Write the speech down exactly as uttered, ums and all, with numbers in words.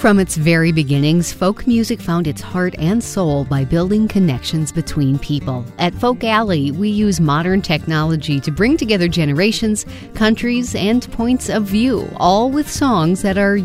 From its very beginnings, folk music found its heart and soul by building connections between people. At Folk Alley, we use modern technology to bring together generations, countries, and points of view, all with songs that are